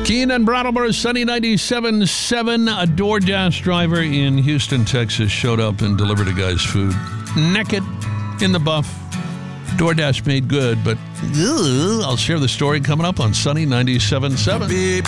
Keene and Brattleboro, sunny 97.7. A DoorDash driver in Houston, Texas showed up and delivered a guy's food naked in the buff. DoorDash made good, but I'll share the story coming up on Sunny 97.7.